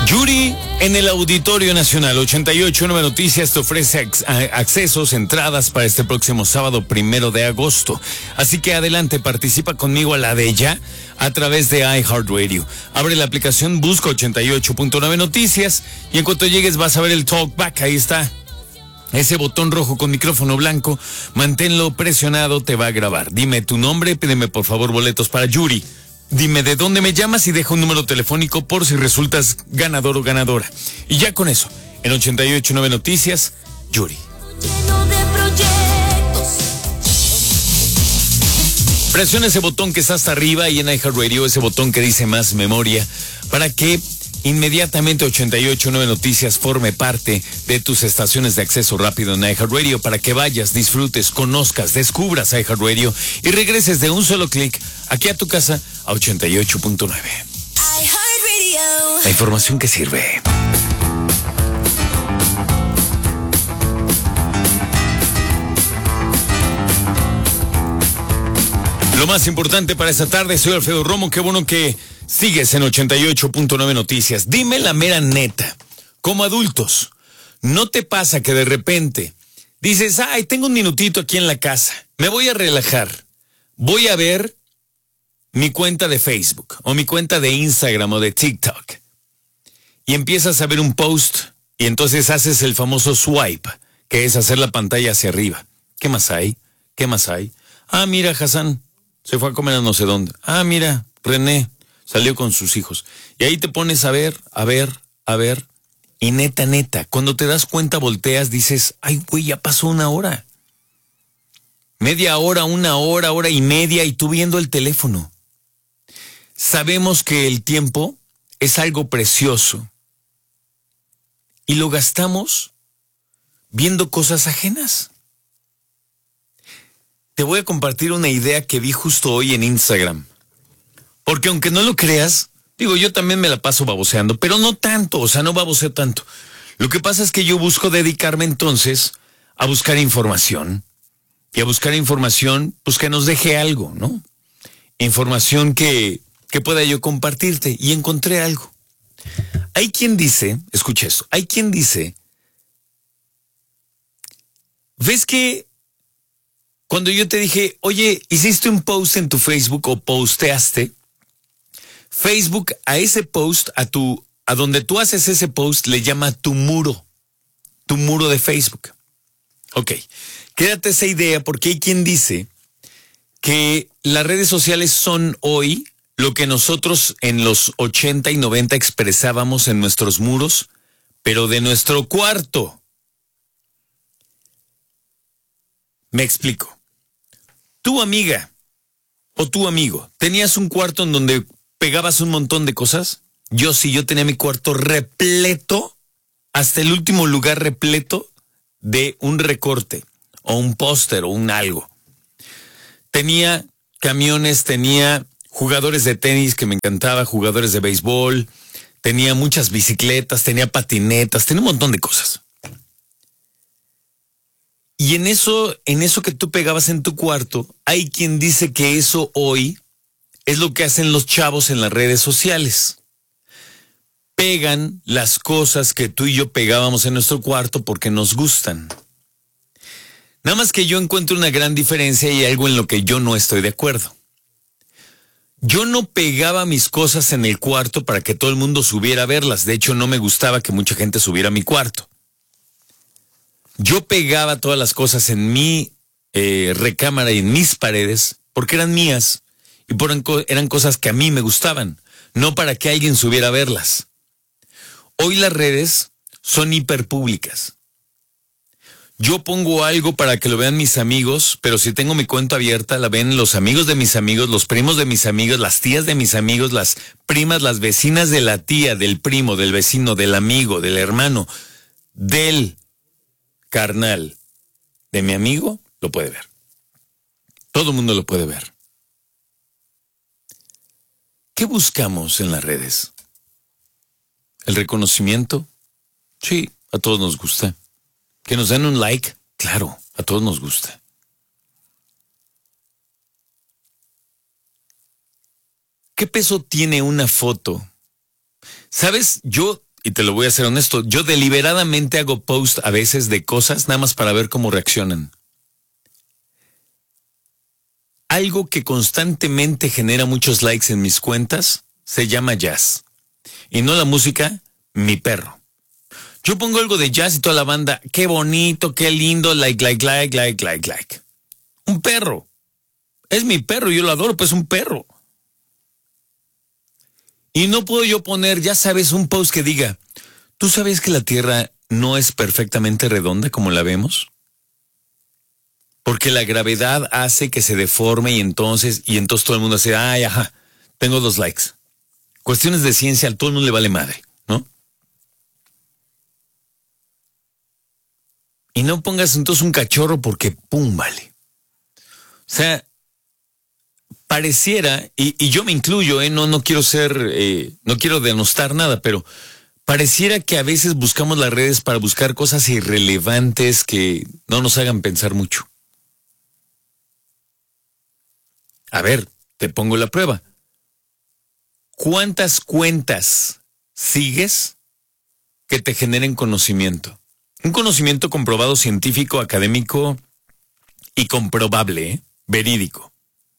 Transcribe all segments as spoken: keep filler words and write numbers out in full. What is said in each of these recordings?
Yuri en el Auditorio Nacional. ochenta y ocho punto nueve Noticias te ofrece accesos, entradas para este próximo sábado primero de agosto. Así que adelante, participa conmigo a la de ya a través de iHeartRadio. Abre la aplicación, busca ochenta y ocho punto nueve Noticias y en cuanto llegues vas a ver el Talkback. Ahí está. Ese botón rojo con micrófono blanco, manténlo presionado, te va a grabar. Dime tu nombre, pídeme por favor boletos para Yuri. Dime de dónde me llamas y deja un número telefónico por si resultas ganador o ganadora. Y ya con eso, en ochenta y ocho punto nueve Noticias, Yuri. Presiona ese botón que está hasta arriba y en iHeartRadio, ese botón que dice más memoria, para que inmediatamente ochenta y ocho punto nueve Noticias forme parte de tus estaciones de acceso rápido en iHeartRadio para que vayas, disfrutes, conozcas, descubras iHeartRadio y regreses de un solo clic aquí a tu casa a ochenta y ocho punto nueve. iHeartRadio. La información que sirve. Lo más importante para esta tarde, soy Alfredo Romo, qué bueno que sigues en ochenta y ocho punto nueve Noticias. Dime la mera neta, como adultos, ¿no te pasa que de repente dices, ay, tengo un minutito aquí en la casa, me voy a relajar, voy a ver mi cuenta de Facebook o mi cuenta de Instagram o de TikTok? Y empiezas a ver un post y entonces haces el famoso swipe, que es hacer la pantalla hacia arriba. ¿Qué más hay? ¿Qué más hay? Ah, mira, Hassan se fue a comer a no sé dónde. Ah, mira, René salió con sus hijos. Y ahí te pones a ver, a ver, a ver. Y neta, neta, cuando te das cuenta, volteas, dices, ay, güey, ya pasó una hora. Media hora, una hora, hora y media, y tú viendo el teléfono. Sabemos que el tiempo es algo precioso. Y lo gastamos viendo cosas ajenas. Te voy a compartir una idea que vi justo hoy en Instagram. Porque aunque no lo creas, digo, yo también me la paso baboseando, pero no tanto, o sea, no baboseo tanto. Lo que pasa es que yo busco dedicarme entonces a buscar información. Y a buscar información, pues que nos deje algo, ¿no? Información que, que pueda yo compartirte. Y encontré algo. Hay quien dice, escucha esto, hay quien dice, ¿ves que cuando yo te dije, oye, hiciste un post en tu Facebook o posteaste, Facebook a ese post, a tu, a donde tú haces ese post, le llama tu muro, tu muro de Facebook? Ok, quédate esa idea porque hay quien dice que las redes sociales son hoy lo que nosotros en los ochenta y noventa expresábamos en nuestros muros, pero de nuestro cuarto. Me explico. Tu amiga o tu amigo, ¿tenías un cuarto en donde pegabas un montón de cosas? Yo sí, yo tenía mi cuarto repleto, hasta el último lugar repleto de un recorte o un póster o un algo. Tenía camiones, tenía jugadores de tenis que me encantaba, jugadores de béisbol, tenía muchas bicicletas, tenía patinetas, tenía un montón de cosas. Y en eso, en eso que tú pegabas en tu cuarto, hay quien dice que eso hoy es lo que hacen los chavos en las redes sociales. Pegan las cosas que tú y yo pegábamos en nuestro cuarto porque nos gustan. Nada más que yo encuentro una gran diferencia y algo en lo que yo no estoy de acuerdo. Yo no pegaba mis cosas en el cuarto para que todo el mundo subiera a verlas. De hecho, no me gustaba que mucha gente subiera a mi cuarto. Yo pegaba todas las cosas en mi eh, recámara y en mis paredes porque eran mías y por, eran cosas que a mí me gustaban, no para que alguien subiera a verlas. Hoy las redes son hiperpúblicas. Yo pongo algo para que lo vean mis amigos, pero si tengo mi cuenta abierta, la ven los amigos de mis amigos, los primos de mis amigos, las tías de mis amigos, las primas, las vecinas de la tía, del primo, del vecino, del amigo, del hermano, del carnal de mi amigo, lo puede ver. Todo el mundo lo puede ver. ¿Qué buscamos en las redes? ¿El reconocimiento? Sí, a todos nos gusta. ¿Que nos den un like? Claro, a todos nos gusta. ¿Qué peso tiene una foto? ¿Sabes? Yo y te lo voy a ser honesto, yo deliberadamente hago post a veces de cosas nada más para ver cómo reaccionan. Algo que constantemente genera muchos likes en mis cuentas se llama jazz. Y no la música, mi perro. Yo pongo algo de jazz y toda la banda, qué bonito, qué lindo, like, like, like, like, like, like. Un perro. Es mi perro, yo lo adoro, pues es un perro. Y no puedo yo poner, ya sabes, un post que diga, ¿tú sabes que la Tierra no es perfectamente redonda como la vemos? Porque la gravedad hace que se deforme y entonces, y entonces todo el mundo dice, ay, ajá, tengo dos likes. Cuestiones de ciencia, a todo el mundo le vale madre, ¿no? Y no pongas entonces un cachorro porque pum, vale. O sea, pareciera, y, y yo me incluyo, ¿eh? no, no quiero ser, eh, no quiero denostar nada, pero pareciera que a veces buscamos las redes para buscar cosas irrelevantes que no nos hagan pensar mucho. A ver, te pongo la prueba. ¿Cuántas cuentas sigues que te generen conocimiento? Un conocimiento comprobado, científico, académico y comprobable, ¿eh? Verídico.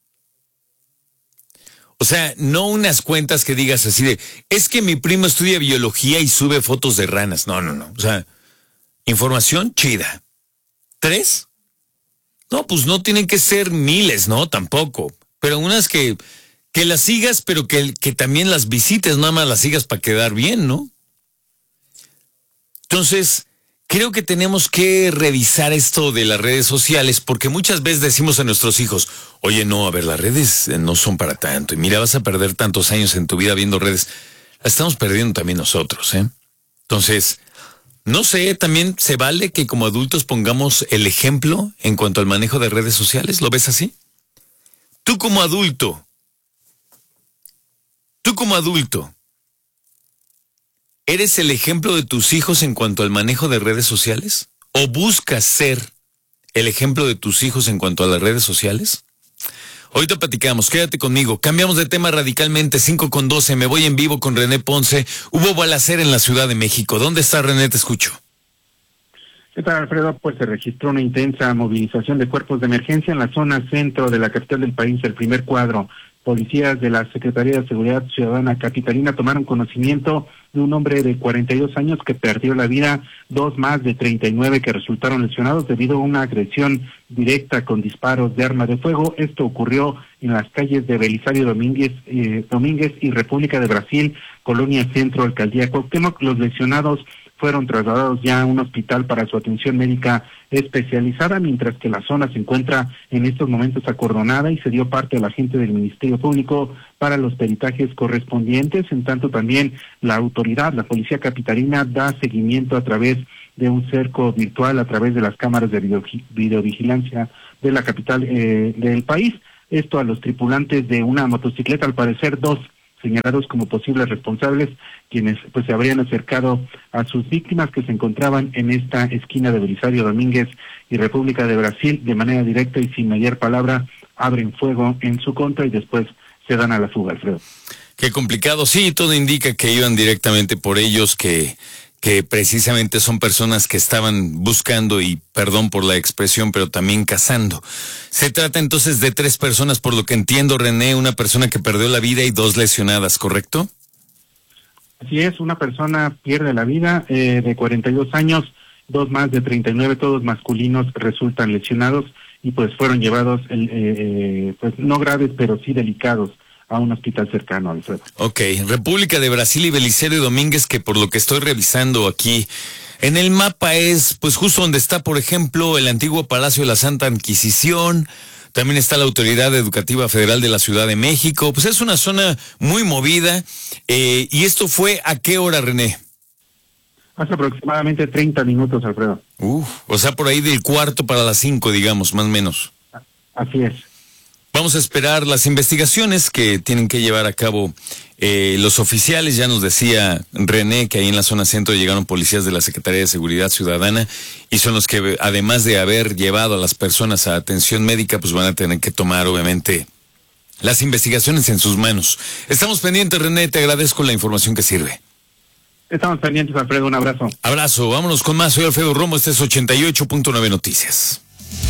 O sea, no unas cuentas que digas así de, es que mi primo estudia biología y sube fotos de ranas. No, no, no. O sea, información chida. ¿Tres? No, pues no tienen que ser miles, ¿no? Tampoco. Pero unas que, que las sigas, pero que, que también las visites, nada más las sigas para quedar bien, ¿no? Entonces, creo que tenemos que revisar esto de las redes sociales, porque muchas veces decimos a nuestros hijos, oye, no, a ver, las redes no son para tanto, y mira, vas a perder tantos años en tu vida viendo redes. Las estamos perdiendo también nosotros, ¿eh? Entonces, no sé, también se vale que como adultos pongamos el ejemplo en cuanto al manejo de redes sociales. ¿Lo ves así? Tú como adulto, tú como adulto, ¿eres el ejemplo de tus hijos en cuanto al manejo de redes sociales? ¿O buscas ser el ejemplo de tus hijos en cuanto a las redes sociales? Ahorita platicamos, quédate conmigo. Cambiamos de tema radicalmente, cinco con doce, me voy en vivo con René Ponce. Hubo balacera en la Ciudad de México. ¿Dónde está René? Te escucho. ¿Qué tal, Alfredo? Pues se registró una intensa movilización de cuerpos de emergencia en la zona centro de la capital del país. El primer cuadro, policías de la Secretaría de Seguridad Ciudadana capitalina tomaron conocimiento de un hombre de cuarenta y dos años que perdió la vida, dos más de treinta y nueve que resultaron lesionados debido a una agresión directa con disparos de arma de fuego. Esto ocurrió en las calles de Belisario Domínguez, eh, Domínguez y República de Brasil, Colonia Centro, Alcaldía Cuauhtémoc. Los lesionados fueron trasladados ya a un hospital para su atención médica especializada, mientras que la zona se encuentra en estos momentos acordonada y se dio parte a la gente del Ministerio Público para los peritajes correspondientes. En tanto, también la autoridad, la Policía Capitalina, da seguimiento a través de un cerco virtual, a través de las cámaras de video, videovigilancia de la capital eh, del país. Esto a los tripulantes de una motocicleta, al parecer dos señalados como posibles responsables, quienes pues se habrían acercado a sus víctimas que se encontraban en esta esquina de Belisario Domínguez y República de Brasil, de manera directa y sin mayor palabra, abren fuego en su contra y después se dan a la fuga, Alfredo. Qué complicado, sí, todo indica que iban directamente por ellos, que que precisamente son personas que estaban buscando, y perdón por la expresión, pero también cazando. Se trata entonces de tres personas, por lo que entiendo, René, una persona que perdió la vida y dos lesionadas, ¿correcto? Así es, una persona pierde la vida eh, de cuarenta y dos años, dos más de treinta y nueve, todos masculinos, resultan lesionados y pues fueron llevados, eh, eh, pues no graves, pero sí delicados, a un hospital cercano, Alfredo. Ok, República de Brasil y Belisario Domínguez, que por lo que estoy revisando aquí en el mapa es pues justo donde está, por ejemplo, el antiguo Palacio de la Santa Inquisición. También está la Autoridad Educativa Federal de la Ciudad de México. Pues es una zona muy movida. Eh, ¿Y esto fue a qué hora, René? Hace aproximadamente treinta minutos, Alfredo. Uf, o sea, por ahí del cuarto para las cinco, digamos, más o menos. Así es. Vamos a esperar las investigaciones que tienen que llevar a cabo eh, los oficiales. Ya nos decía René que ahí en la zona centro llegaron policías de la Secretaría de Seguridad Ciudadana y son los que, además de haber llevado a las personas a atención médica, pues van a tener que tomar, obviamente, las investigaciones en sus manos. Estamos pendientes, René, te agradezco la información que sirve. Estamos pendientes, Alfredo, un abrazo. Abrazo, vámonos con más. Soy Alfredo Romo, este es ochenta y ocho punto nueve Noticias.